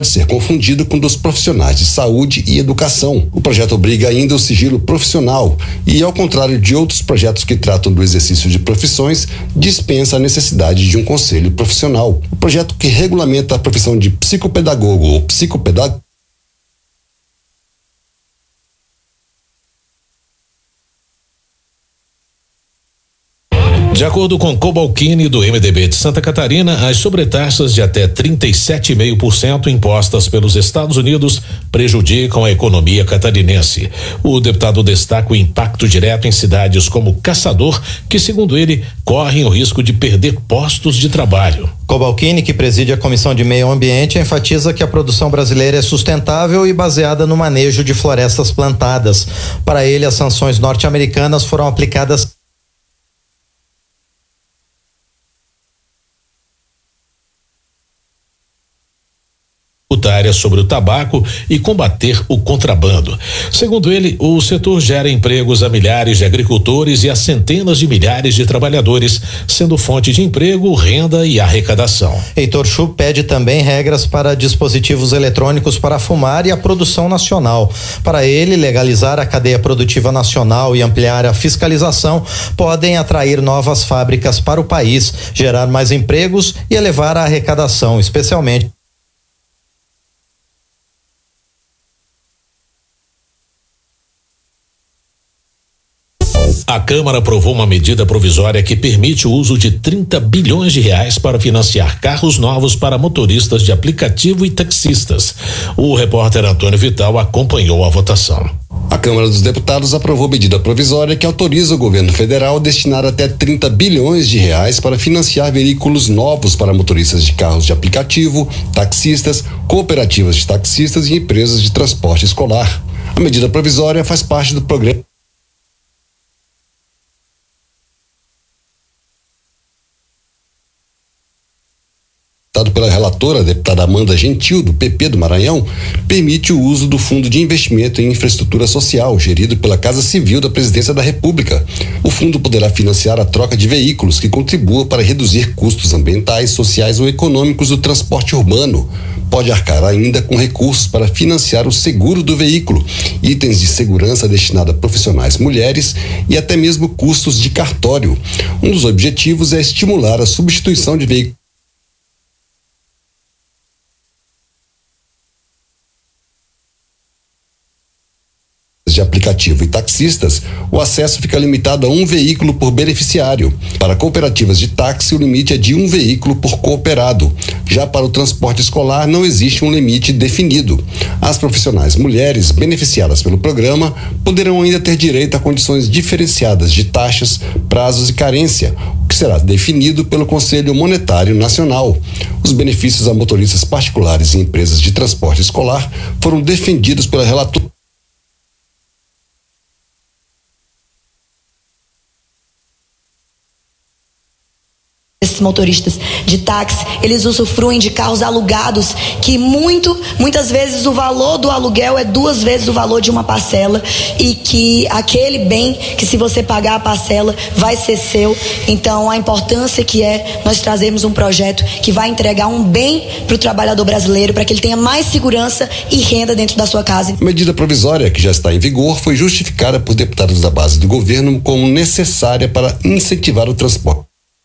ser confundido com dos profissionais de saúde e educação. O projeto obriga ainda o sigilo profissional e, ao contrário de outros projetos que tratam do exercício de profissões, dispensa a necessidade de um conselho profissional. O projeto que regulamenta a profissão de psicopedagogo ou psicopedagogo De acordo com Cobalcini, do MDB de Santa Catarina, as sobretaxas de até 37,5% impostas pelos Estados Unidos prejudicam a economia catarinense. O deputado destaca o impacto direto em cidades como Caçador, que, segundo ele, correm o risco de perder postos de trabalho. Cobalcini, que preside a Comissão de Meio Ambiente, enfatiza que a produção brasileira é sustentável e baseada no manejo de florestas plantadas. Para ele, as sanções norte-americanas foram aplicadas sobre o tabaco e combater o contrabando. Segundo ele, o setor gera empregos a milhares de agricultores e a centenas de milhares de trabalhadores, sendo fonte de emprego, renda e arrecadação. Heitor Chu pede também regras para dispositivos eletrônicos para fumar e a produção nacional. Para ele, legalizar a cadeia produtiva nacional e ampliar a fiscalização podem atrair novas fábricas para o país, gerar mais empregos e elevar a arrecadação, especialmente A Câmara aprovou uma medida provisória que permite o uso de 30 bilhões de reais para financiar carros novos para motoristas de aplicativo e taxistas. O repórter Antônio Vital acompanhou a votação. A Câmara dos Deputados aprovou medida provisória que autoriza o governo federal a destinar até 30 bilhões de reais para financiar veículos novos para motoristas de carros de aplicativo, taxistas, cooperativas de taxistas e empresas de transporte escolar. A medida provisória faz parte do programa pela relatora, a deputada Amanda Gentil, do PP do Maranhão, permite o uso do Fundo de Investimento em Infraestrutura Social, gerido pela Casa Civil da Presidência da República. O fundo poderá financiar a troca de veículos que contribuam para reduzir custos ambientais, sociais ou econômicos do transporte urbano. Pode arcar ainda com recursos para financiar o seguro do veículo, itens de segurança destinados a profissionais mulheres e até mesmo custos de cartório. Um dos objetivos é estimular a substituição de veículos de aplicativo e taxistas. O acesso fica limitado a um veículo por beneficiário. Para cooperativas de táxi, o limite é de um veículo por cooperado. Já para o transporte escolar, não existe um limite definido. As profissionais mulheres beneficiadas pelo programa poderão ainda ter direito a condições diferenciadas de taxas, prazos e carência, o que será definido pelo Conselho Monetário Nacional. Os benefícios a motoristas particulares e empresas de transporte escolar foram defendidos pela relatora. Esses motoristas de táxi, eles usufruem de carros alugados que muitas vezes o valor do aluguel é 2 vezes o valor de uma parcela, e que aquele bem que, se você pagar a parcela, vai ser seu. Então, a importância que é nós trazermos um projeto que vai entregar um bem para o trabalhador brasileiro, para que ele tenha mais segurança e renda dentro da sua casa. A medida provisória, que já está em vigor, foi justificada por deputados da base do governo como necessária para incentivar o transporte.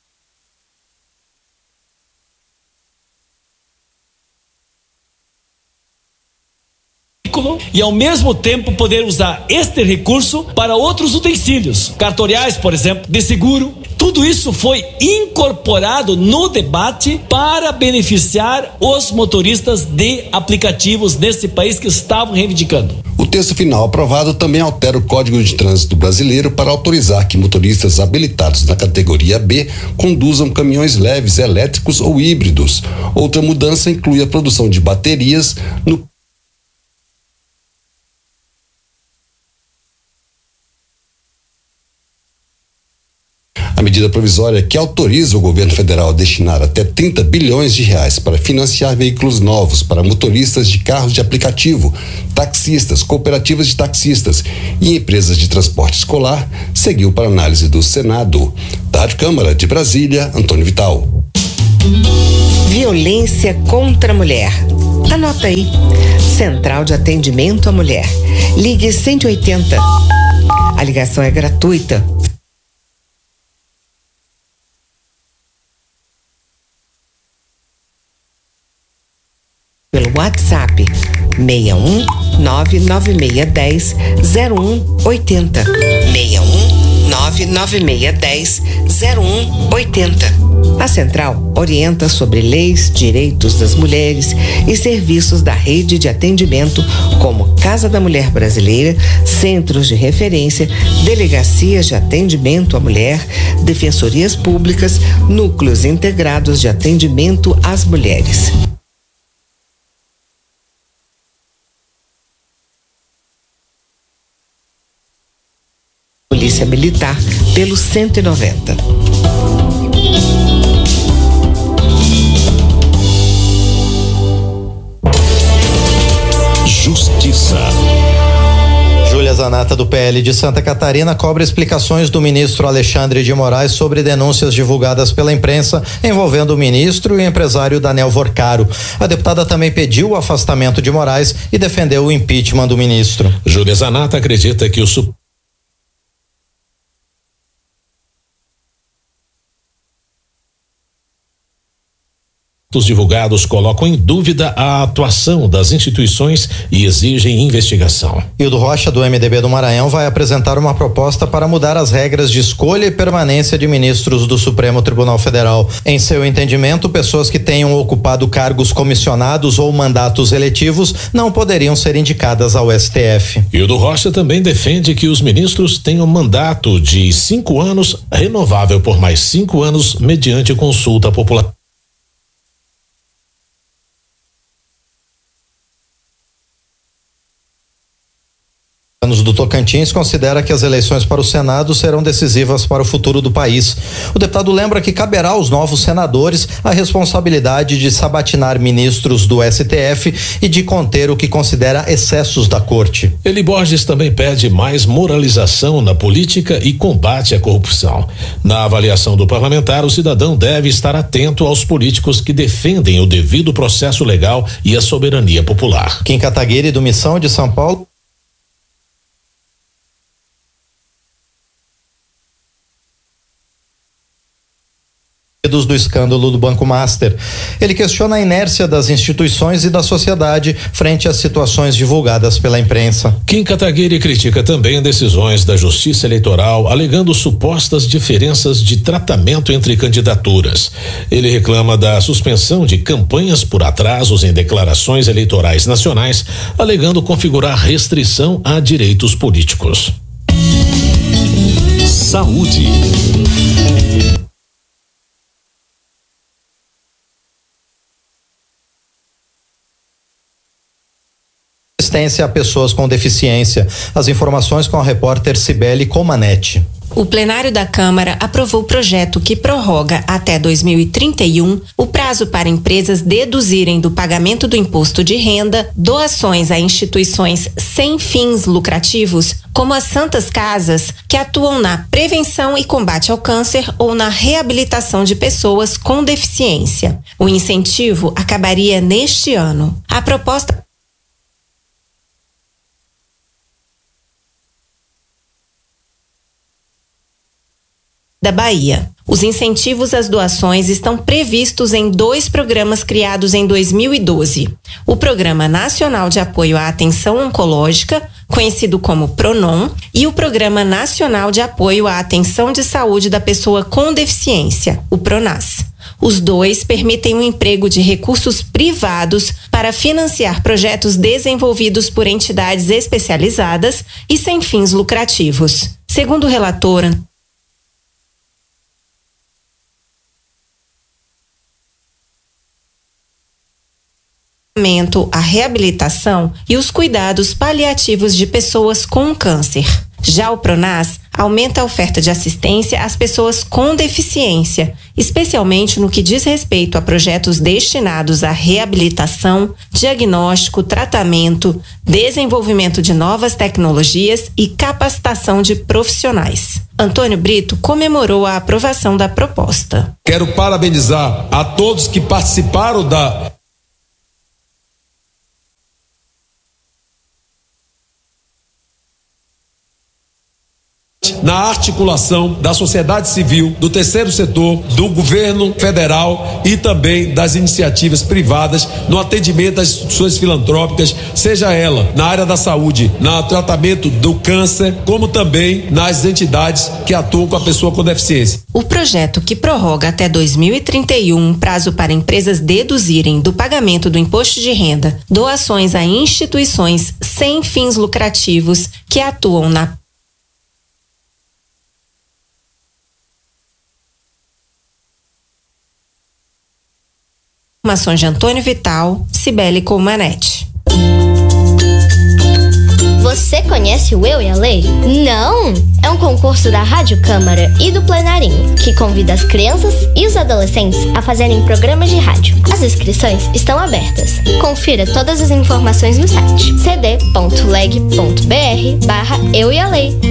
E ao mesmo tempo poder usar este recurso para outros utensílios, cartoriais, por exemplo, de seguro. Tudo isso foi incorporado no debate para beneficiar os motoristas de aplicativos nesse país que estavam reivindicando. O texto final aprovado também altera o Código de Trânsito Brasileiro para autorizar que motoristas habilitados na categoria B conduzam caminhões leves, elétricos ou híbridos. Outra mudança inclui a produção de baterias no A medida provisória que autoriza o governo federal a destinar até 30 bilhões de reais para financiar veículos novos para motoristas de carros de aplicativo, taxistas, cooperativas de taxistas e empresas de transporte escolar seguiu para análise do Senado. Da Rádio Câmara de Brasília, Antônio Vital. Violência contra a mulher. Anota aí. Central de Atendimento à Mulher. Ligue 180. A ligação é gratuita. Pelo WhatsApp 61 99610 0180. 61 99610 0180. A Central orienta sobre leis, direitos das mulheres e serviços da rede de atendimento como Casa da Mulher Brasileira, centros de referência, delegacias de atendimento à mulher, defensorias públicas, núcleos integrados de atendimento às mulheres. Polícia Militar pelo 190. Justiça. Júlia Zanata, do PL de Santa Catarina, cobra explicações do ministro Alexandre de Moraes sobre denúncias divulgadas pela imprensa envolvendo o ministro e o empresário Daniel Vorcaro. A deputada também pediu o afastamento de Moraes e defendeu o impeachment do ministro. Júlia Zanata acredita que os divulgados colocam em dúvida a atuação das instituições e exigem investigação. Hildo Rocha, do MDB do Maranhão, vai apresentar uma proposta para mudar as regras de escolha e permanência de ministros do Supremo Tribunal Federal. Em seu entendimento, pessoas que tenham ocupado cargos comissionados ou mandatos eletivos não poderiam ser indicadas ao STF. Hildo Rocha também defende que os ministros tenham mandato de 5 anos, renovável por mais 5 anos, mediante consulta popular. Do Tocantins considera que as eleições para o Senado serão decisivas para o futuro do país. O deputado lembra que caberá aos novos senadores a responsabilidade de sabatinar ministros do STF e de conter o que considera excessos da corte. Eli Borges também pede mais moralização na política e combate à corrupção. Na avaliação do parlamentar, o cidadão deve estar atento aos políticos que defendem o devido processo legal e a soberania popular. Kim Kataguiri, do Missão de São Paulo, do escândalo do Banco Master. Ele questiona a inércia das instituições e da sociedade frente às situações divulgadas pela imprensa. Kim Kataguiri critica também decisões da Justiça Eleitoral, alegando supostas diferenças de tratamento entre candidaturas. Ele reclama da suspensão de campanhas por atrasos em declarações eleitorais nacionais, alegando configurar restrição a direitos políticos. Saúde. Assistência a pessoas com deficiência. As informações com a repórter Cibele Comanetti. O plenário da Câmara aprovou o projeto que prorroga até 2031 o prazo para empresas deduzirem do pagamento do imposto de renda doações a instituições sem fins lucrativos, como as Santas Casas, que atuam na prevenção e combate ao câncer ou na reabilitação de pessoas com deficiência. O incentivo acabaria neste ano. A proposta da Bahia. Os incentivos às doações estão previstos em 2 programas criados em 2012. O Programa Nacional de Apoio à Atenção Oncológica, conhecido como PRONON, e o Programa Nacional de Apoio à Atenção de Saúde da Pessoa com Deficiência, o PRONAS. Os 2 permitem o emprego de recursos privados para financiar projetos desenvolvidos por entidades especializadas e sem fins lucrativos. Segundo o relator, a reabilitação e os cuidados paliativos de pessoas com câncer. Já o PRONAS aumenta a oferta de assistência às pessoas com deficiência, especialmente no que diz respeito a projetos destinados à reabilitação, diagnóstico, tratamento, desenvolvimento de novas tecnologias e capacitação de profissionais. Antônio Brito comemorou a aprovação da proposta. Quero parabenizar a todos que participaram da na articulação da sociedade civil, do terceiro setor, do governo federal e também das iniciativas privadas no atendimento às instituições filantrópicas, seja ela na área da saúde, no tratamento do câncer, como também nas entidades que atuam com a pessoa com deficiência. O projeto, que prorroga até 2031 prazo para empresas deduzirem do pagamento do imposto de renda doações a instituições sem fins lucrativos que atuam na Informações de Antônio Vital, Cibele Colmanete. Você conhece o Eu e a Lei? Não! É um concurso da Rádio Câmara e do Plenarinho, que convida as crianças e os adolescentes a fazerem programas de rádio. As inscrições estão abertas. Confira todas as informações no site cd.leg.br/Eu e a Lei.